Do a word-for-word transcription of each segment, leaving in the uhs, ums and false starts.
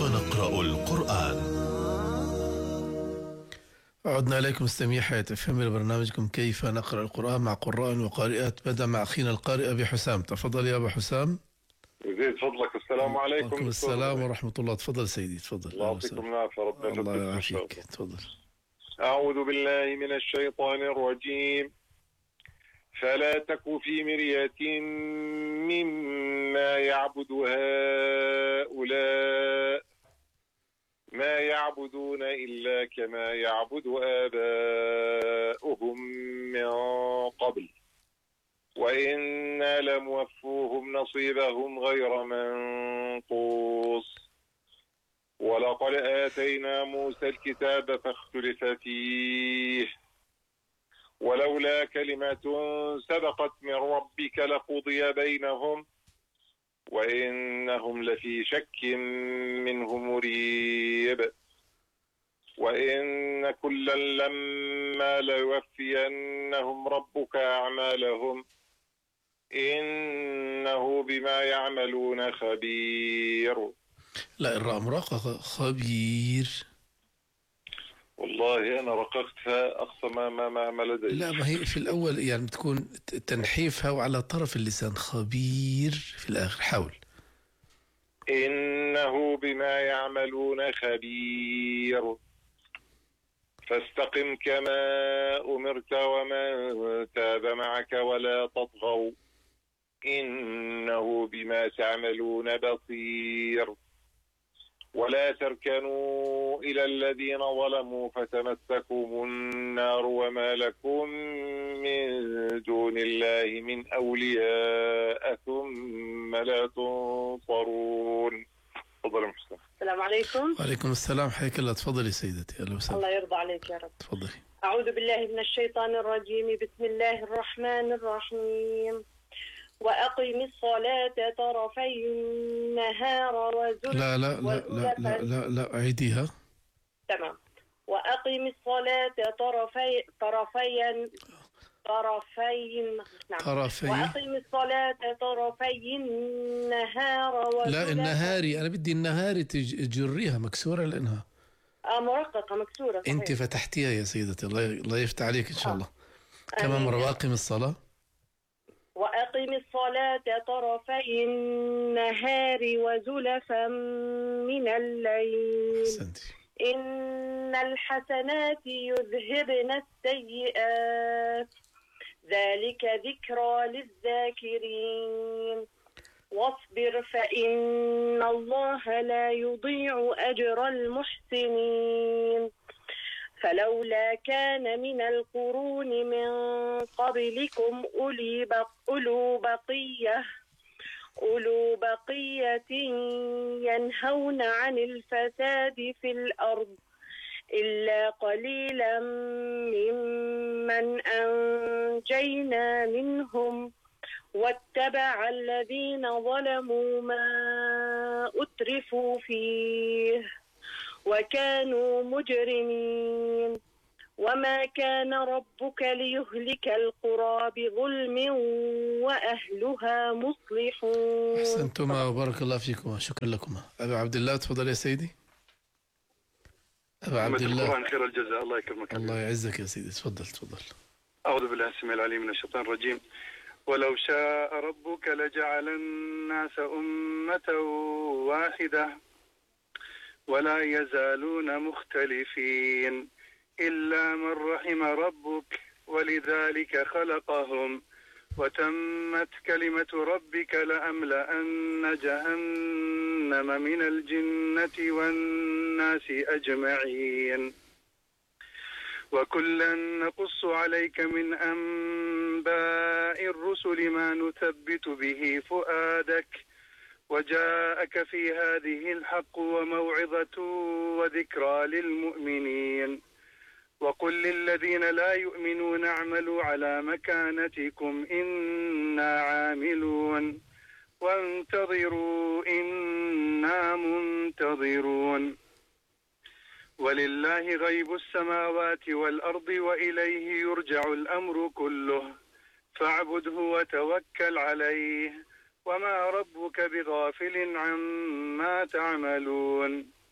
نقرأ القرآن. عدنا إليكم مستمعي حياة اف ام لبرنامجكم كيف نقرأ القرآن مع قراء وقارئات. بدأ مع أخينا القارئ أبي حسام. تفضل يا أبا حسام. يزيد فضلك. السلام عليكم. وعليكم السلام ورحمة الله. تفضل سيدي تفضل. الله يعطيكم العافية. ربنا الله يعافيك. تفضل. أعوذ بالله من الشيطان الرجيم. فلا تك في مرية مما يعبد هؤلاء ما يعبدون إلا كما يعبد آباؤهم من قبل وإنا لموفوهم نصيبهم غير منقوص ولقد آتينا موسى الكتاب فاختلف فيه ولولا كلمة سبقت من ربك لقضي بينهم وإنهم لفي شك منه مريب وإن كلا لما ليوفينهم ربك أعمالهم إنه بما يعملون خبير. لا الراء مرققة. خبير. والله أنا رققتها أقصى ما ما ما لدي. لا ما هي في الأول يعني تكون تنحيفها وعلى طرف اللسان. خبير في الآخر. حاول. إنه بما يعملون خبير فاستقم كما أمرت ومن تاب معك ولا تطغوا إنه بما تعملون بصير ولا تركنوا إلى الذين ظلموا فتمسكم النار وما لكم من دون الله من أولياء ثم لا تنصرون. تفضل يا محسن. السلام عليكم. وعليكم السلام. حياك الله. تفضلي سيدتي. أهلا وسهلا. الله يرضى عليك يا رب. تفضلي. أعوذ بالله من الشيطان الرجيم. بسم الله الرحمن الرحيم. وأقم الصلاة طرفي النهار وزلفا. لا لا لا لا لا لا, لا أعيديها. تمام. وأقم الصلاة طرفي طرفي طرفي نعم. طرفي. وأقم الصلاة طرفي النهار وزلفا. لا النهاري. أنا بدي النهاري تجريها مكسورة لأنها آه مرققة مكسورة. صحيح. أنت فتحتيها يا سيدتي. الله الله يفتح عليك إن شاء الله. آه. كمان مرة. وأقم الصلاة. وأقم الصلاة طرفي النهار وزلفا من الليل. أحسنتي. إن الحسنات يذهبن السيئات ذلك ذكرى للذاكرين واصبر فإن الله لا يضيع أجر المحسنين فلولا كان من القرون من قبلكم أولي بق أولو بقية أولو بقية ينهون عن الفساد في الأرض إلا قليلا ممن أنجينا منهم واتبع الذين ظلموا ما أترفوا فيه وكانوا مجرمين وما كان ربك ليهلك القرى بظلم وأهلها مصلحون. أحسنتما وبارك الله فيكما. شكرا لكما. أبا عبد الله تفضل يا سيدي. أبا عبد الله. القرآن خير الجزاء. الله يكرمك. الله يعزك يا سيدي. تفضل تفضل. أعوذ بالله السميع العليم من الشيطان الرجيم. ولو شاء ربك لجعل الناس أمة واحدة ولا يزالون مختلفين إلا من رحم ربك ولذلك خلقهم وتمت كلمة ربك لأملأن جهنم من الجنة والناس أجمعين وكلا نقص عليك من أنباء الرسل ما نثبت به فؤادك وجاءك في هذه الحق وموعظة وذكرى للمؤمنين وقل للذين لا يؤمنون اعملوا على مكانتكم إنا عاملون وانتظروا إنا منتظرون ولله غيب السماوات والأرض وإليه يرجع الأمر كله فاعبده وتوكل عليه وما ربك بغافل عما تعملون.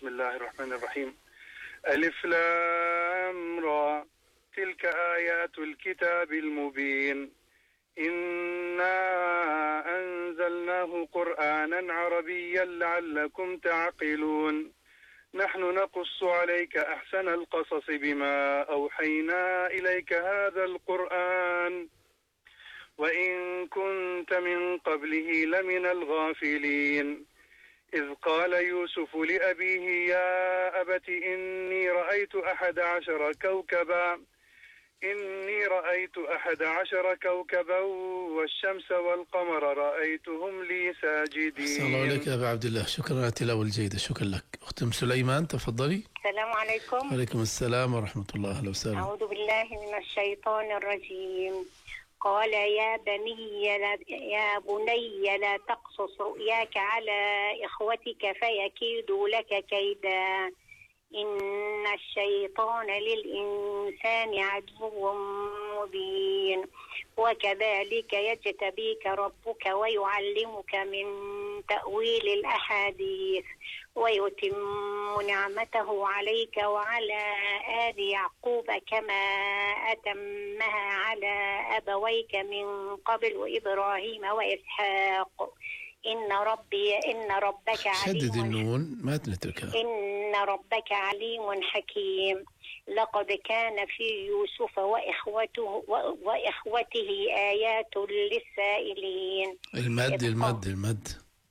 بسم الله الرحمن الرحيم. ألف لام را، تلك آيات الكتاب المبين. إنا أنزلناه قرآنا عربيا لعلكم تعقلون. نحن نقص عليك أحسن القصص بما أوحينا إليك هذا القرآن وإن كنت من قبله لمن الغافلين. إذ قال يوسف لأبيه يا أبت إني رأيت أحد عشر كوكبا إني رأيت أحد عشر كوكبا والشمس والقمر رأيتهم لي ساجدين. السلام عليكم يا أبا عبد الله، شكرا على التلاوة الجيدة، شكرا لك. أخت أم سليمان تفضلي. السلام عليكم. وعليكم السلام ورحمة الله، أهلا وسهلا. أعوذ بالله من الشيطان الرجيم. قال يا بني لا يا بني لا تقصص رؤياك على إخوتك فيكيدوا لك كيدا إن الشيطان للإنسان عدو مبين. وكذلك يجتبيك ربك ويعلمك من تأويل الأحاديث ويتم نعمته عليك وعلى آل يعقوب كما أتمها على أبويك من قبل إبراهيم وإسحاق إن ربي إن ربك عليم. شدد النون ما تنتركها. إن ربك عليم حكيم. لقد كان في يوسف وإخوته وإخوته آيات للسائلين. المد المد المد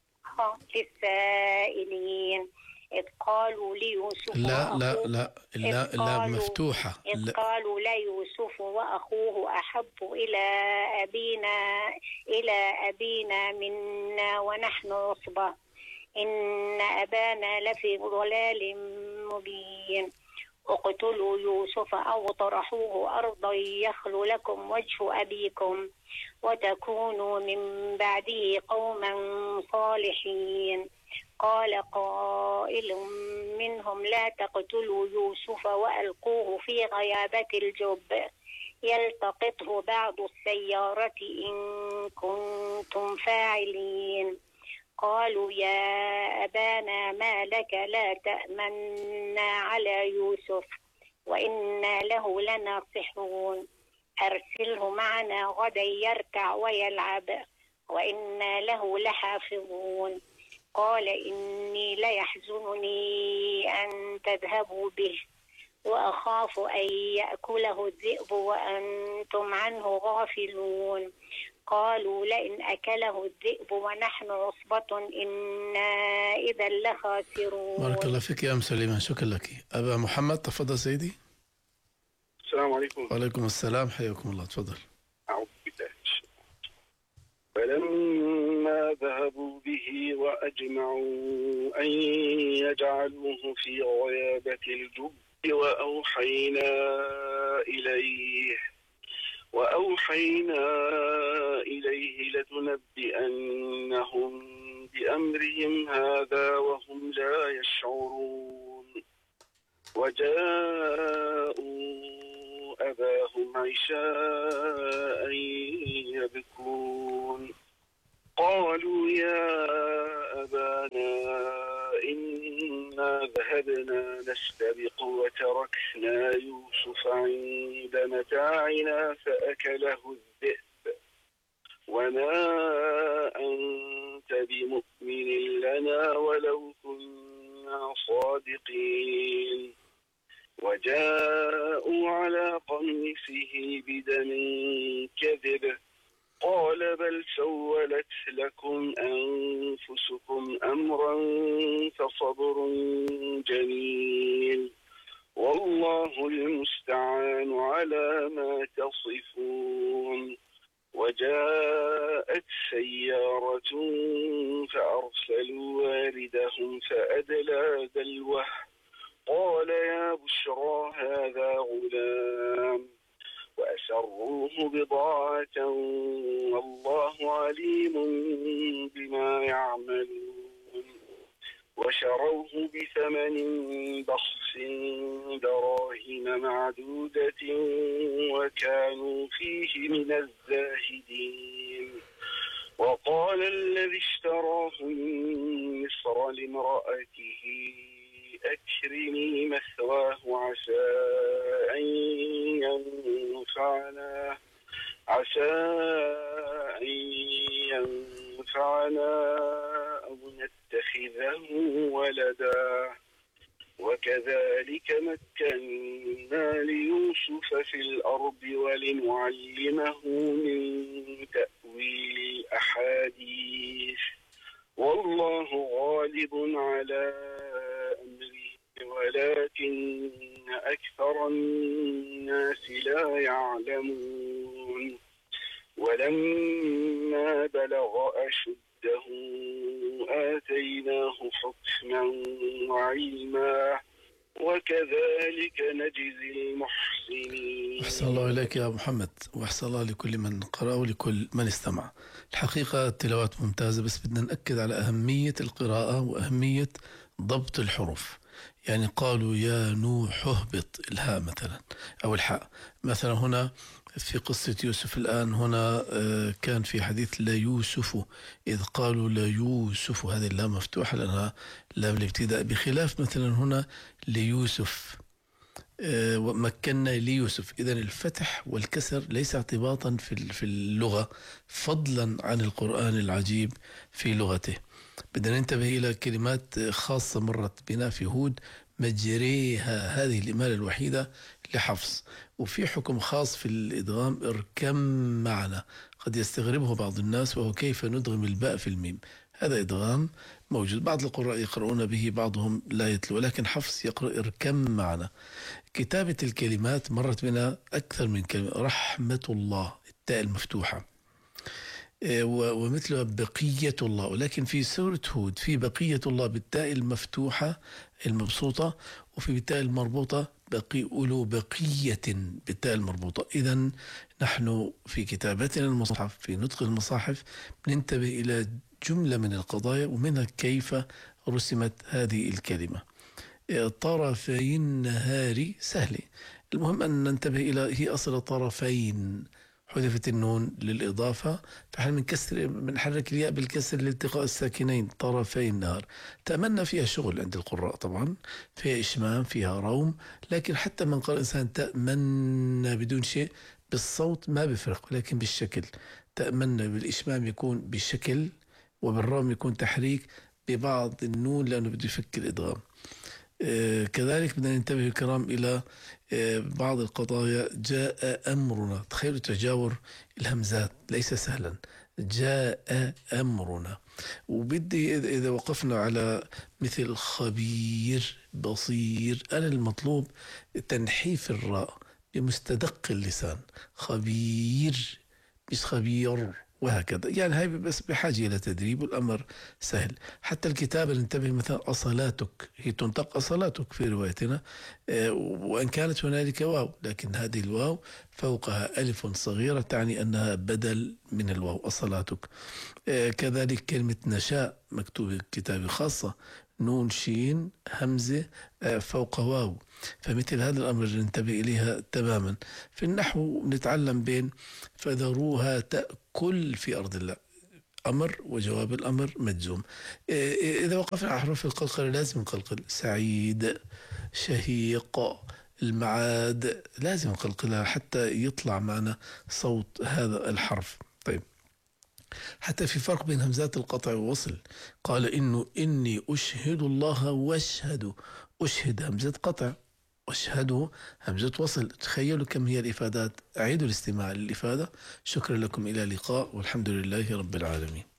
للسائلين إذ قالوا ليوسف لا لا لا لا لا مفتوحة. إذ قالوا ليوسف وأخوه أحب إلى أبينا إلى أبينا منا ونحن عصبة إن أبانا لفي ضلال مبين. اقتلوا يوسف أو طرحوه أرضا يخل لكم وجه أبيكم وتكونوا من بعده قوما صالحين. قال قائل منهم لا تقتلوا يوسف وألقوه في غيابة الجب يلتقطه بعض السيارة إن كنتم فاعلين. قالوا يا أبانا ما لك لا تأمنا على يوسف وإنا له لناصحون أرسله معنا غدا يرتع ويلعب وإنا له لحافظون. قال إني ليحزنني أن تذهبوا به وأخاف أن يأكله الذئب وأنتم عنه غافلون. قالوا لئن أكله الذئب ونحن عصبة إنا إذا لخاسرون. بارك الله فيك يا أم سليمان، شكرا لك. أبا محمد تفضل سيدي. السلام عليكم. وعليكم السلام، حياكم الله، تفضل. أعوذ بالله. فلما ذهبوا به وأجمعوا أن يجعلوه في غيابة الجب وأوحينا إليه وأوحينا إليه لتنبئنهم بأمرهم هذا وهم لا يشعرون. وجاءوا أباهم عشاء يبكون. قالوا يا أبانا إنا ذهبنا نستبق وتركنا يوسف عند متاعنا فأكله الذئب وما أنت بمؤمن لنا ولو كنا صادقين. وجاءوا على قميصه بدم كذب قال بل سولت لكم أنفسكم أمرا فصبر جميل والله المستعان على ما تصفون. وجاءت سيارة فأرسلوا واردهم فأدلى دلوه قال يا بشرى هذا غلام وأسروه بضاعة والله عليم بما يعملون. وشروه بثمن بخس دراهم معدودة وكانوا فيه من الزاهدين. وقال الذي اشتراه من مصر لامرأته أكرمي مثواه عسى أن ينفعنا عسى أن ينفعنا أو نتخذه ولدا وكذلك مكنا ليوسف في الأرض ولنعلمه من تأويل الأحاديث والله غالب على أمره ولكن أكثر الناس لا يعلمون ولما بلغ أشده آتيناه حكما وعلما وكذلك نجزي المحسنين. أحسن الله إليك يا محمد، وأحسن الله لكل من قرأ ولكل من استمع. الحقيقة التلاوات ممتازة، بس بدنا نأكد على أهمية القراءة وأهمية ضبط الحروف. يعني قالوا يا نوح اهبط، الهاء مثلا أو الحاء مثلا. هنا في قصة يوسف الآن هنا كان في حديث لا يوسف، إذ قالوا لا يوسف، هذه اللام مفتوحة لأنها لام الابتداء، بخلاف مثلا هنا ليوسف ومكنا ليوسف. إذن الفتح والكسر ليس اعتباطا في اللغة، فضلا عن القرآن العجيب في لغته. بدنا ننتبه إلى كلمات خاصة مرت بنا في هود، مجريها، هذه الإمالة الوحيدة لحفص. وفي حكم خاص في الإدغام، اركم معنا، قد يستغربه بعض الناس، وهو كيف ندغم الباء في الميم. هذا إدغام موجود، بعض القراء يقرؤون به، بعضهم لا يتلو، ولكن حفص يقرأ اركم معنا. كتابة الكلمات مرت بنا أكثر من كلمة، رحمة الله التاء المفتوحة، ومثلها بقية الله، ولكن في سورة هود في بقية الله بالتاء المفتوحة المبسوطة، وفي بالتاء المربوطة بقي أولو بقية بالتاء المربوطة. إذن نحن في كتابتنا المصحف، في نطق المصاحف، ننتبه إلى جملة من القضايا، ومنها كيف رسمت هذه الكلمة. طرفي النهار سهل، المهم أن ننتبه إلى هي أصل طرفين، حذفت النون للإضافة، فحين من كسر بنحرك الياء بالكسر لالتقاء الساكنين، طرفي النهار. تأملنا فيها شغل عند القراء طبعا، فيها إشمام، فيها روم، لكن حتى من قال الإنسان تأملنا بدون شيء بالصوت ما بفرق، ولكن بالشكل. تأملنا بالإشمام يكون بشكل، وبالروم يكون تحريك ببعض النون لأنه بده يفك الإدغام. آه كذلك بدنا ننتبه الكرام إلى آه بعض القضايا. جاء أمرنا، تخيلوا تجاور الهمزات ليس سهلا. جاء أمرنا. وبدي إذا وقفنا على مثل خبير، بصير، أنا المطلوب تنحيف الراء بمستدق اللسان، خبير مش خبير، وهكذا. يعني هاي بس بحاجة إلى تدريب، والأمر سهل. حتى الكتابة ننتبه، مثلا أصلاتك، هي تنطق أصلاتك في روايتنا، وإن كانت هنالك واو، لكن هذه الواو فوقها ألف صغيرة تعني أنها بدل من الواو، أصلاتك. كذلك كلمة نشاء مكتوبة كتابة خاصة، نون شين همزة فوق واو، فمثل هذا الأمر ننتبه إليها تماما. في النحو نتعلم بين فذروها تأكل في أرض الله، أمر وجواب الأمر مجزوم. إذا وقفنا على حروف القلقلة لازم نقلقل، سعيد، شهيق، المعاد، لازم نقلقلها حتى يطلع معنا صوت هذا الحرف. طيب، حتى في فرق بين همزات القطع والوصل. قال إنه إني أشهد الله واشهد، أشهد همزة قطع، واشهدوا همزة وصل. تخيلوا كم هي الإفادات. أعيدوا الاستماع للإفادة. شكرا لكم، إلى اللقاء، والحمد لله رب العالمين.